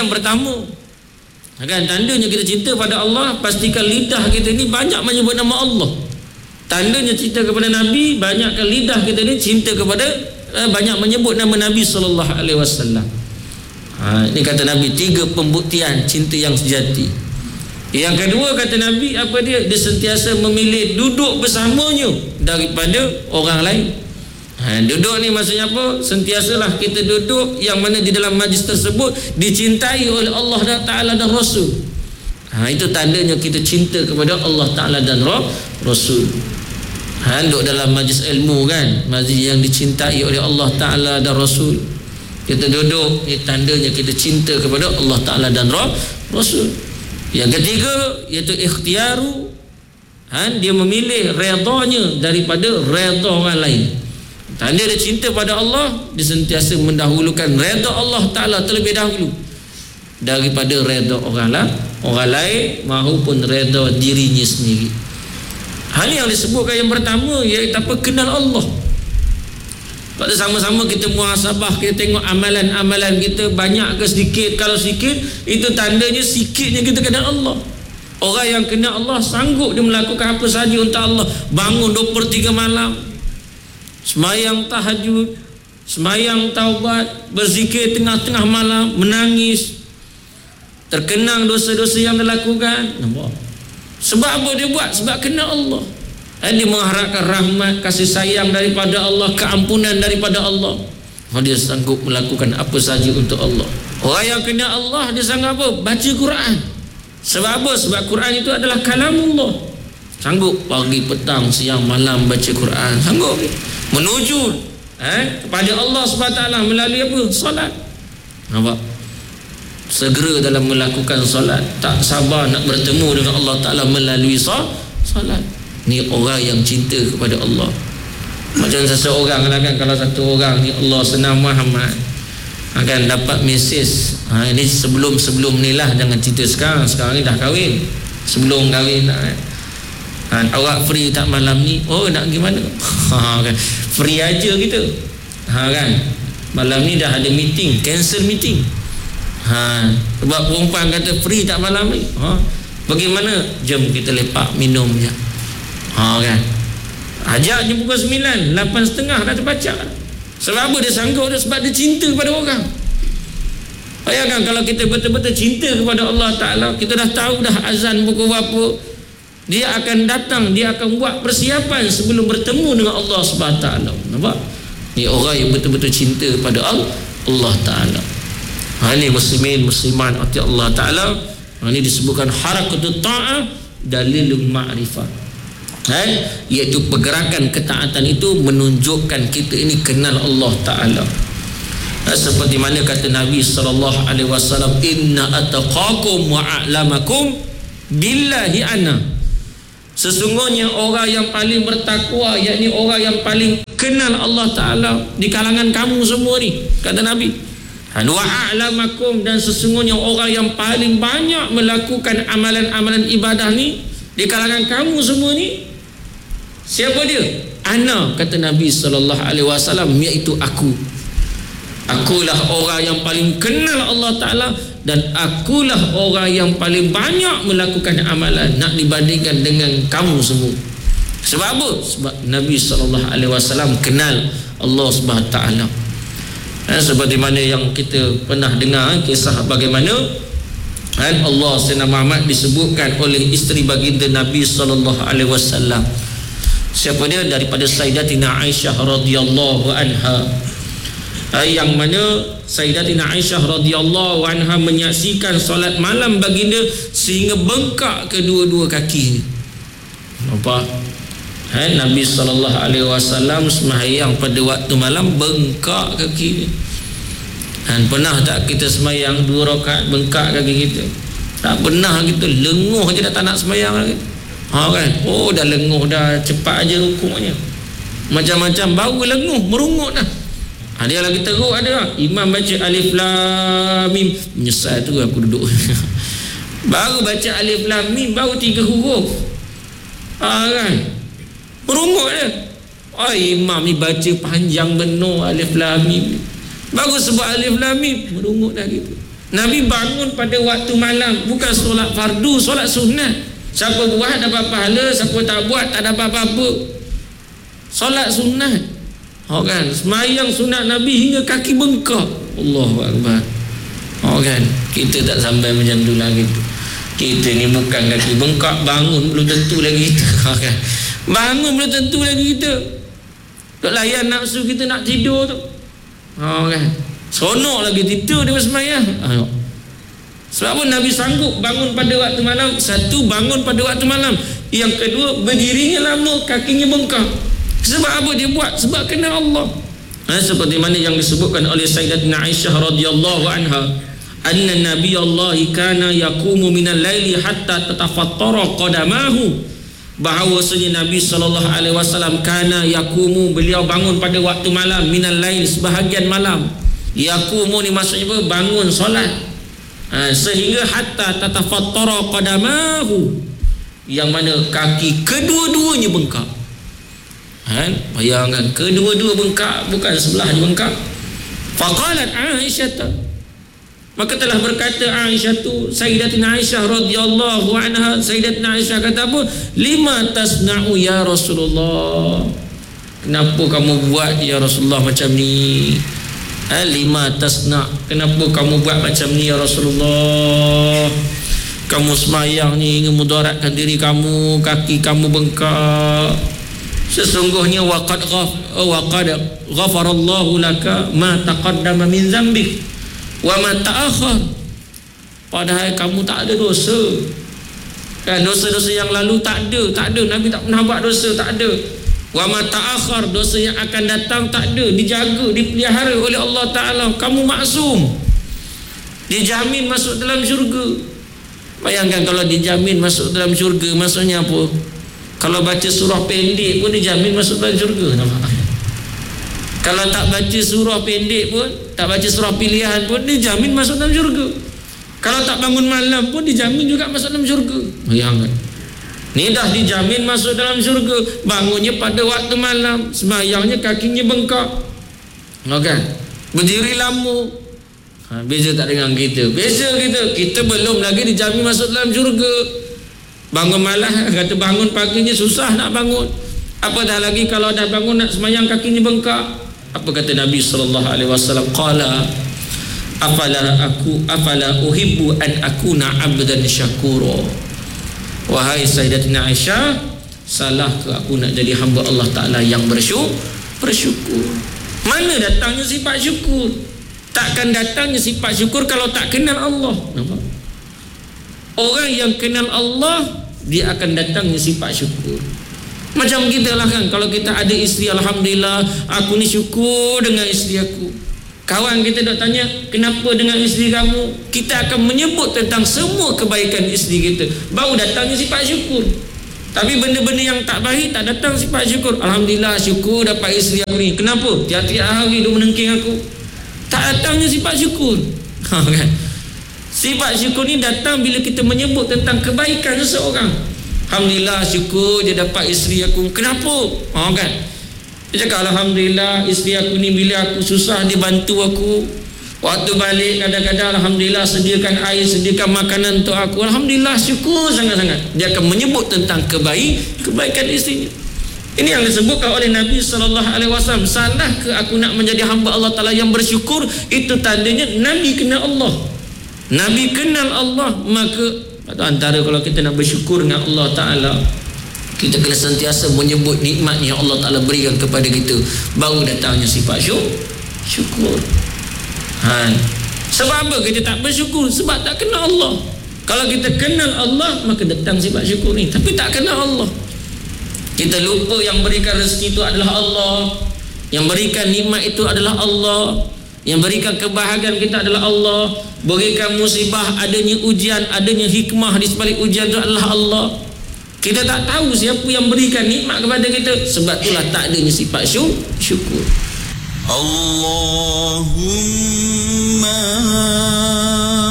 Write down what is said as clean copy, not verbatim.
yang pertama. Kan tandanya kita cinta pada Allah, pastikan lidah kita ni banyak menyebut nama Allah. Tandanya cinta kepada Nabi, banyakkan lidah kita ni cinta kepada banyak menyebut nama Nabi sallallahu alaihi wasallam. Ini kata Nabi, 3 pembuktian cinta yang sejati. Yang kedua kata Nabi, apa dia? Dia sentiasa memilih duduk bersamanya daripada orang lain. Duduk ni maksudnya apa? Sentiasalah kita duduk yang mana di dalam majlis tersebut dicintai oleh Allah Ta'ala dan Rasul. Itu tandanya kita cinta kepada Allah Ta'ala dan Rasul. Duduk dalam majlis ilmu kan, majlis yang dicintai oleh Allah Ta'ala dan Rasul. Kita duduk, ini tandanya kita cinta kepada Allah Ta'ala dan Rasul. Yang ketiga iaitu ikhtiaru, dia memilih redanya daripada reda orang lain. Tanda dia cinta pada Allah, dia sentiasa mendahulukan reda Allah Ta'ala terlebih dahulu daripada reda orang lain maupun reda dirinya sendiri. Hal yang disebutkan yang pertama iaitu apa? Kenal Allah. Pada sama-sama kita muhasabah, kita tengok amalan-amalan kita banyak ke sedikit. Kalau sedikit, itu tandanya sikitnya kita kenal Allah. Orang yang kenal Allah sanggup dia melakukan apa sahaja untuk Allah. Bangun 2/3 malam, semayang tahajud, semayang taubat, berzikir tengah-tengah malam, menangis, terkenang dosa-dosa yang dia lakukan. Nampak? Sebab apa dia buat? Sebab kenal Allah. Dia mengharapkan rahmat, kasih sayang daripada Allah, keampunan daripada Allah. Dia sanggup melakukan apa saja untuk Allah. Orang yang kenal Allah, dia sanggup apa? Baca Quran. Sebab apa? Sebab Quran itu adalah kalamullah. Sanggup pagi, petang, siang, malam baca Quran. Sanggup menuju kepada Allah SWT melalui apa? Solat. Nampak? Segera dalam melakukan solat, tak sabar nak bertemu dengan Allah Ta'ala melalui solat. Ni orang yang cinta kepada Allah. Macam seseorang kan, kalau satu orang ni Allah senang Muhammad akan dapat mesej. Ini sebelum ni lah, jangan cerita sekarang ni dah kahwin. Sebelum kahwin awak free tak malam ni? Oh, nak gimana? Kan free aja gitu. Kan malam ni dah ada meeting, cancel meeting. Sebab perempuan kata free tak malam ni. Bagaimana? Jom kita lepak minum je. Kan ajak je pukul 9, 8.30 dah terbaca. Sebab apa dia sanggup dia? Sebab dia cinta kepada orang. Bayangkan kalau kita betul-betul cinta kepada Allah Ta'ala, kita dah tahu dah azan pukul berapa, dia akan datang, dia akan buat persiapan sebelum bertemu dengan Allah SWT. Nampak? Ni orang yang betul-betul cinta pada Allah Ta'ala. Ini muslimin musliman ati Allah Ta'ala. Ini disebutkan harakatut ta'ah dalilul ma'rifah. Iaitu pergerakan ketaatan itu menunjukkan kita ini kenal Allah Ta'ala. Seperti mana kata Nabi SAW, inna ataqakum wa a'lamakum billahi ana. Sesungguhnya orang yang paling bertakwa, yakni orang yang paling kenal Allah Ta'ala di kalangan kamu semua ni, kata Nabi. Wa a'lamakum, dan sesungguhnya orang yang paling banyak melakukan amalan-amalan ibadah ni di kalangan kamu semua ni, siapa dia? Ana, kata Nabi SAW, iaitu aku. Akulah orang yang paling kenal Allah Ta'ala, dan akulah orang yang paling banyak melakukan amalan nak dibandingkan dengan kamu semua. Sebab apa? Sebab Nabi SAW kenal Allah SWT. Seperti mana yang kita pernah dengar kisah bagaimana Allah Sayyidina Muhammad disebutkan oleh isteri baginda Nabi SAW. Siapa dia? Daripada Sayyidatina Aisyah radhiyallahu anha, yang mana Sayyidatina Aisyah radhiyallahu anha menyaksikan solat malam baginda sehingga bengkak kedua-dua kakinya. Nampak? Nabi SAW sembahyang pada waktu malam bengkak kaki. Pernah tak kita sembahyang 2 rakaat bengkak kaki kita? Tak pernah. Kita lenguh je dah tak nak sembahyang lagi. Kan? Oh, dah lenguh dah, cepat aja rukuknya. Macam-macam baru lenguh, merungut dah. Dia lagi teruk ada. Imam baca alif lam mim, menyesal tu aku duduk. Baru baca alif lam mim, baru 3 huruf. Kan? Merungut dia. Imam ni baca panjang benar alif lam mim. Baru sebut alif lam mim, merungut dah gitu. Nabi bangun pada waktu malam, bukan solat fardu, solat sunat. Siapa buat dapat pahala, siapa tak buat tak dapat apa-apa. Solat sunat. Kan, semayang sunat Nabi hingga kaki bengkak. Allahu Akbar. Kan, kita tak sampai macam tu lagi. Kita ni bukan kaki bengkak, bangun belum tentu lagi kita. Kan, bangun belum tentu lagi kita. Tak layan nafsu kita nak tidur tu. Kan, seronok lagi tidur dia semayang. Sebab apa Nabi sanggup bangun pada waktu malam? Satu, bangun pada waktu malam. Yang kedua, berdirinya lama, kakinya bengkak. Sebab apa dia buat? Sebab kenal Allah. Seperti mana yang disebutkan oleh Sayyidatina Aisyah radhiyallahu anha, anna Nabi Allah kana yaqumu minal laili hatta tatafattara qadamahu. Bahawasanya Nabi SAW kana yaqumu, beliau bangun pada waktu malam, minal lail, sebahagian malam. Yaqumu ni maksudnya apa? Bangun solat. Sehingga hatta tatafattara qadamahu, yang mana kaki kedua-duanya bengkak. Bayangkan, kedua-dua bengkak, bukan sebelah je bengkak. Faqalat Aisyah, maka telah berkata Aisyah tu, Sayyidatina Aisyah radhiyallahu anha, Sayyidatina Aisyah kata apa? Lima tasna'u ya Rasulullah, kenapa kamu buat ya Rasulullah macam ni? Lima tasna', kenapa kamu buat macam ni ya Rasulullah? Kamu semayang ni ingin mudaratkan diri kamu, kaki kamu bengkak. Sesungguhnya waqad ghafarallahu laka ma taqaddama min zambik wa ma ta'akhir. Padahal kamu tak ada dosa. Kan, dosa-dosa yang lalu tak ada. Nabi tak pernah buat dosa, tak ada. Wa ma ta'akhir, dosa yang akan datang tak ada. Dijaga, dipelihara oleh Allah Ta'ala. Kamu maksum, dijamin masuk dalam syurga. Bayangkan kalau dijamin masuk dalam syurga, maksudnya apa? Kalau baca surah pendek pun dijamin masuk dalam syurga. Nampak? Kalau tak baca surah pendek pun, tak baca surah pilihan pun, dijamin masuk dalam syurga. Kalau tak bangun malam pun dijamin juga masuk dalam syurga. Bayangkan, ni dah dijamin masuk dalam syurga. Bangunnya pada waktu malam, semayangnya kakinya bengkak. Kan, berdiri lama. Beza tak dengan kita. Beza kita belum lagi dijamin masuk dalam syurga. Bangun malam, kata bangun paginya susah nak bangun. Apatah lagi kalau dah bangun nak semayang kakinya bengkak. Apa kata Nabi SAW? Qala afala uhibbu an akuna abdan syakura. Wahai Sayyidatina Aisyah, salah ke aku nak jadi hamba Allah Ta'ala yang bersyukur? Mana datangnya sifat syukur? Takkan datangnya sifat syukur kalau tak kenal Allah. Nampak? Orang yang kenal Allah, dia akan datangnya sifat syukur. Macam kita lah kan, kalau kita ada isteri, alhamdulillah, aku ni syukur dengan isteri aku. Kawan kita dok tanya, kenapa dengan isteri kamu? Kita akan menyebut tentang semua kebaikan isteri kita, baru datangnya sifat syukur. Tapi benda-benda yang tak baik, tak datang sifat syukur. Alhamdulillah, syukur dapat isteri aku ni. Kenapa? Tiap-tiap hari dia menengking aku. Tak datangnya sifat syukur. Kan? Sifat syukur ni datang bila kita menyebut tentang kebaikan seseorang. Alhamdulillah, syukur dia dapat isteri aku. Kenapa? Kan? Dia cakap, alhamdulillah, isteri aku ni bila aku susah dia bantu aku. Waktu balik kadang-kadang alhamdulillah sediakan air, sediakan makanan untuk aku. Alhamdulillah, syukur sangat-sangat. Dia akan menyebut tentang kebaikan isterinya. Ini yang disebutkan oleh Nabi SAW. Salah ke aku nak menjadi hamba Allah Ta'ala yang bersyukur? Itu tandanya Nabi kenal Allah. Nabi kenal Allah, maka antara kalau kita nak bersyukur dengan Allah Ta'ala, kita kena sentiasa menyebut nikmat yang Allah Ta'ala berikan kepada kita, baru datangnya sifat syukur. Sebab apa kita tak bersyukur? Sebab tak kenal Allah. Kalau kita kenal Allah, maka datang sifat syukur ni. Tapi tak kenal Allah, kita lupa yang berikan rezeki itu adalah Allah, yang berikan nikmat itu adalah Allah, yang berikan kebahagiaan kita adalah Allah, berikan musibah, adanya ujian, adanya hikmah di sebalik ujian itu adalah Allah. Kita tak tahu siapa yang berikan nikmat kepada kita. Sebab itulah tak adanya sifat syukur. Allahumma